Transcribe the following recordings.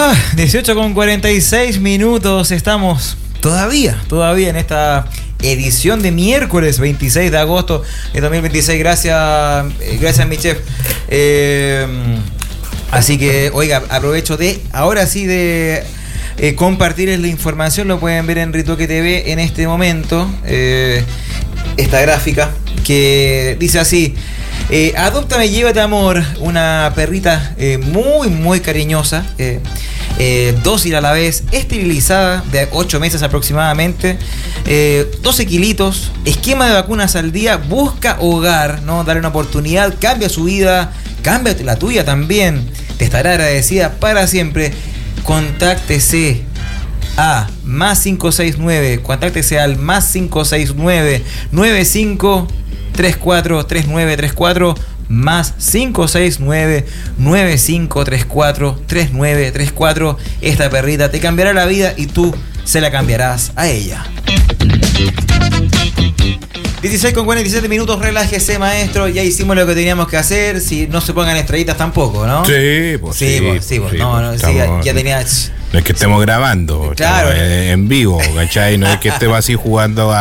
18:46. Estamos todavía en esta edición de miércoles 26 de agosto de 2026. Gracias mi chef. Así que, oiga, aprovecho de compartirles la información. Lo pueden ver en Ritoque TV en este momento. Esta gráfica que dice así: Adóptame, llévate amor, una perrita muy cariñosa, dócil a la vez, esterilizada, de 8 meses aproximadamente, 12 kilitos, esquema de vacunas al día, busca hogar, ¿no? Darle una oportunidad, cambia su vida, cambia la tuya también, te estará agradecida para siempre. Contáctese a +569, contáctese al +569 9534 3934, +569 9534 3934. Esta perrita te cambiará la vida y tú se la cambiarás a ella. 16:47, relájese, maestro. Ya hicimos lo que teníamos que hacer. Si no se pongan estrellitas tampoco, ¿no? Sí, pues sí. No, sí, ya tenía. No es que estemos grabando, claro, en vivo, ¿cachai? No es que estemos así jugando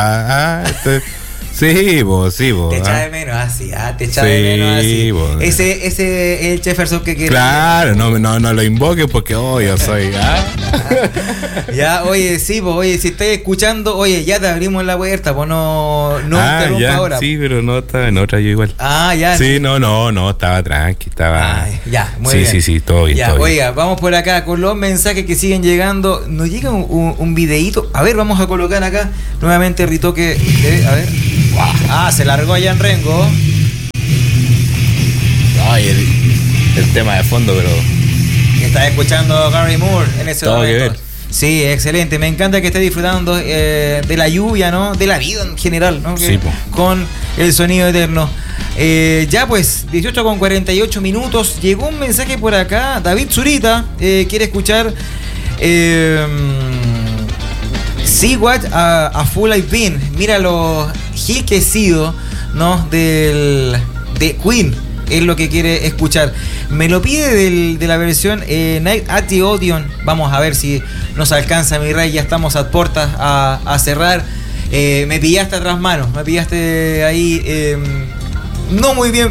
Sí, vos. Te echa de menos así, te echa de menos así. Vos. Ese es el Jefferson que quiere. Claro, no lo invoques porque yo soy. Ya, oye, sí, pues, oye, si estás escuchando, oye, ya te abrimos la puerta, pues no interrumpa ya, ahora. Sí, pero no estaba en otra yo igual. Ya. Sí, no, estaba tranqui, estaba. Ya, muy bien. Sí, todo bien. Ya, oiga, vamos por acá con los mensajes que siguen llegando. Nos llega un videíto. A ver, vamos a colocar acá nuevamente Ritoque. A ver. Se largó allá en Rengo. Ay, el tema de fondo, pero. Está escuchando a Gary Moore en ese todo momento. Que ver. Sí, excelente. Me encanta que esté disfrutando de la lluvia, ¿no? De la vida en general, ¿no? Sí, con el sonido eterno. Ya pues, 18:48. Llegó un mensaje por acá. David Zurita quiere escuchar See What a Fool I've Been. Mira lo gil que he sido, ¿no? De Queen. Es lo que quiere escuchar. Me lo pide de la versión Night at the Odeon. Vamos a ver si nos alcanza, mi rey. Ya estamos a puertas a cerrar. Me pillaste atrás manos. Me pillaste ahí no muy bien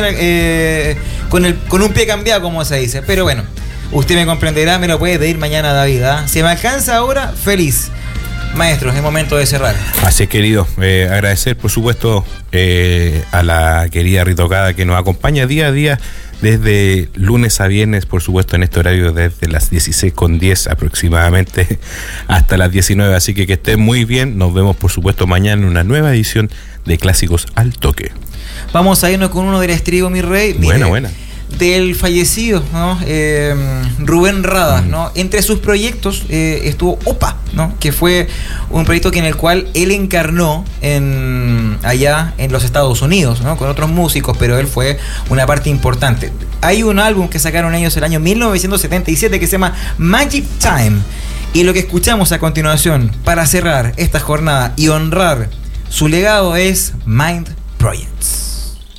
con un pie cambiado, como se dice. Pero bueno, usted me comprenderá. Me lo puede pedir mañana, David, ¿eh? Si me alcanza ahora, feliz. Maestro, es momento de cerrar. Así es, querido. Agradecer, por supuesto, a la querida Ritocada que nos acompaña día a día desde lunes a viernes, por supuesto, en este horario desde las 16:10 aproximadamente hasta las 19. Así que estén muy bien. Nos vemos, por supuesto, mañana en una nueva edición de Clásicos al Toque. Vamos a irnos con uno del estribo, mi rey. Mire, buena. Del fallecido, ¿no? Rubén Rada, ¿no? Entre sus proyectos estuvo OPA, ¿no? Que fue un proyecto en el cual él encarnó allá en los Estados Unidos, ¿no? Con otros músicos, pero él fue una parte importante. Hay un álbum que sacaron ellos el año 1977 que se llama Magic Time, y lo que escuchamos a continuación para cerrar esta jornada y honrar su legado es Mind Projects.